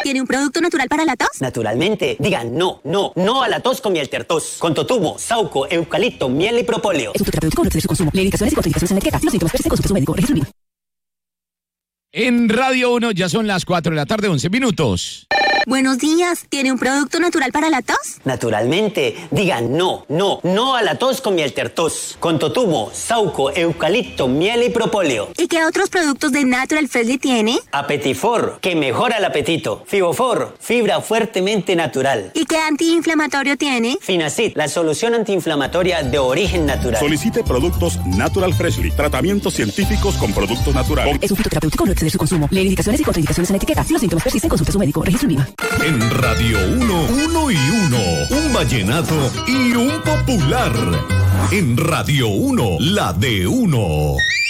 ¿Tiene un producto natural para la tos? Naturalmente. Digan no a la tos con miel tertos. Con totumo, sauco, eucalipto, miel y propóleo. Es un terapéutico no exceder su consumo. Lee indicaciones y contraindicaciones en etiqueta. Si los síntomas persisten, consulte a su médico. Registro en línea. En Radio 1 ya son las 4 de la tarde, 11 minutos. Buenos días. ¿Tiene un producto natural para la tos? Naturalmente. Digan no a la tos con miel tertos. Con totumo, sauco, eucalipto, miel y propóleo. ¿Y qué otros productos de Natural Freshly tiene? Apetifor, que mejora el apetito. Fibofor, fibra fuertemente natural. ¿Y qué antiinflamatorio tiene? Finacid, la solución antiinflamatoria de origen natural. Solicite productos Natural Freshly. Tratamientos científicos con productos naturales. Es un fitoterapéutico no exceder su consumo. Lee indicaciones y contraindicaciones en etiqueta. Si los síntomas persisten, consulte a su médico. Registro en línea. En Radio 1, 1 y 1, un vallenato y un popular. En Radio 1, la de 1.